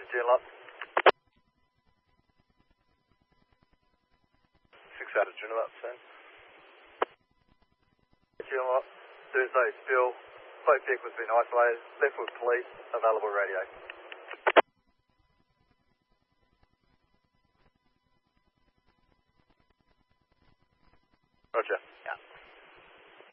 to June lot. 6 out of June lot, same. June lot, Thursday, Bill. Both vehicles been isolated. Left with police, available radio. Roger.